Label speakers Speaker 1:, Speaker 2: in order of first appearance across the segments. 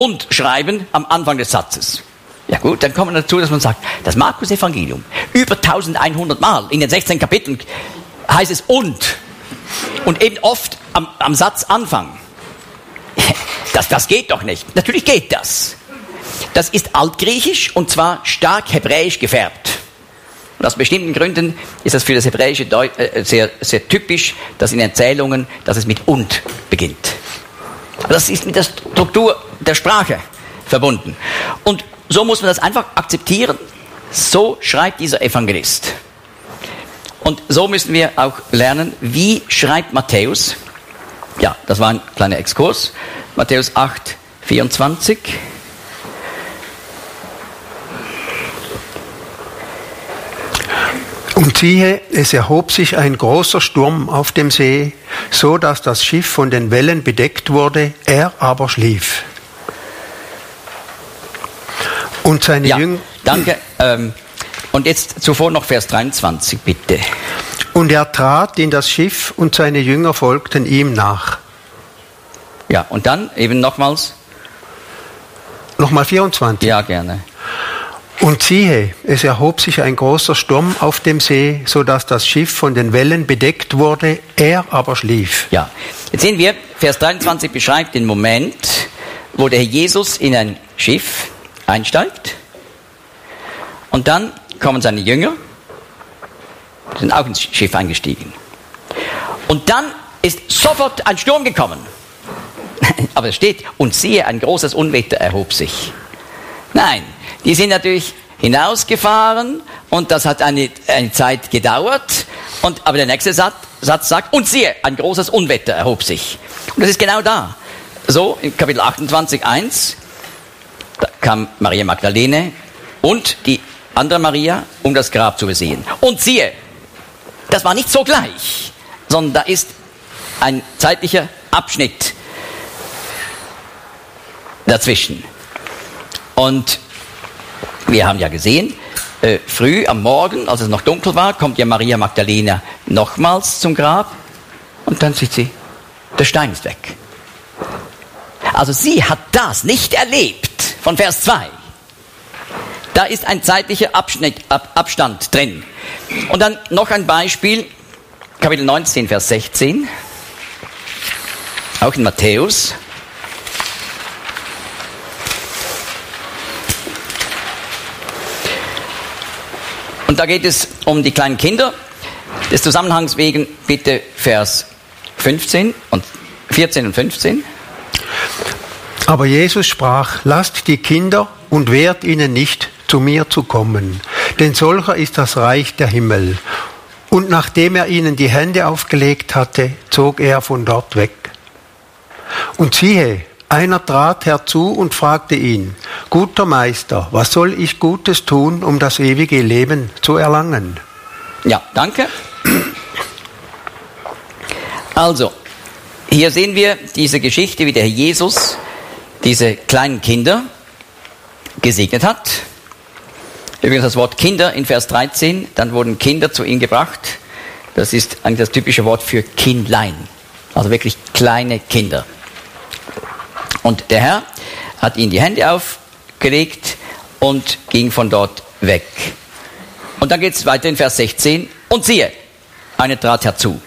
Speaker 1: und schreiben am Anfang des Satzes. Ja gut, dann kommen wir dazu, dass man sagt, das Markus-Evangelium, über 1100 Mal in den 16 Kapiteln heißt es und eben oft am Satzanfang. Das geht doch nicht. Natürlich geht das. Das ist altgriechisch und zwar stark hebräisch gefärbt. Und aus bestimmten Gründen ist das für das Hebräische sehr, sehr typisch, dass in Erzählungen, dass es mit und beginnt. Das ist mit der Struktur der Sprache verbunden. Und so muss man das einfach akzeptieren. So schreibt dieser Evangelist. Und so müssen wir auch lernen, wie schreibt Matthäus. Ja, das war ein kleiner Exkurs. Matthäus 8, 24.
Speaker 2: Und siehe, es erhob sich ein großer Sturm auf dem See, so dass das Schiff von den Wellen bedeckt wurde, er aber schlief. Und seine Jünger...
Speaker 1: Danke. Und jetzt zuvor noch Vers 23, bitte.
Speaker 2: Und er trat in das Schiff und seine Jünger folgten ihm nach.
Speaker 1: Ja, und dann eben nochmals.
Speaker 2: Nochmal 24.
Speaker 1: Ja, gerne.
Speaker 2: Und siehe, es erhob sich ein großer Sturm auf dem See, so dass das Schiff von den Wellen bedeckt wurde, er aber schlief.
Speaker 1: Ja, jetzt sehen wir, Vers 23 beschreibt den Moment, wo der Herr Jesus in ein Schiff einsteigt und dann kommen seine Jünger, sind auch ins Schiff eingestiegen. Und dann ist sofort ein Sturm gekommen. Aber es steht, und siehe, ein großes Unwetter erhob sich. Nein, die sind natürlich hinausgefahren und das hat eine Zeit gedauert. Aber der nächste Satz sagt, und siehe, ein großes Unwetter erhob sich. Und das ist genau da. So, in Kapitel 28, 1, da kam Maria Magdalene und die andere Maria, um das Grab zu besehen. Und siehe, das war nicht so gleich, sondern da ist ein zeitlicher Abschnitt dazwischen. Und wir haben ja gesehen, früh am Morgen, als es noch dunkel war, kommt ja Maria Magdalena nochmals zum Grab und dann sieht sie, der Stein ist weg. Also sie hat das nicht erlebt von Vers 2. Da ist ein zeitlicher Abstand drin. Und dann noch ein Beispiel, Kapitel 19, Vers 16, auch in Matthäus. Und da geht es um die kleinen Kinder. Des Zusammenhangs wegen bitte Vers 14 und 15.
Speaker 2: Aber Jesus sprach, lasst die Kinder und wehrt ihnen nicht, zu mir zu kommen, denn solcher ist das Reich der Himmel. Und nachdem er ihnen die Hände aufgelegt hatte, zog er von dort weg. Und siehe, einer trat herzu und fragte ihn, guter Meister, was soll ich Gutes tun, um das ewige Leben zu erlangen?
Speaker 1: Ja, danke. Also, hier sehen wir diese Geschichte, wie der Herr Jesus diese kleinen Kinder gesegnet hat. Übrigens das Wort Kinder in Vers 13, dann wurden Kinder zu ihm gebracht. Das ist eigentlich das typische Wort für Kindlein, also wirklich kleine Kinder. Und der Herr hat ihnen die Hände aufgelegt und ging von dort weg. Und dann geht es weiter in Vers 16. Und siehe, einer trat herzu.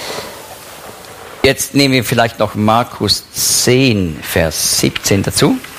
Speaker 1: Jetzt nehmen wir vielleicht noch Markus 10, Vers 17 dazu.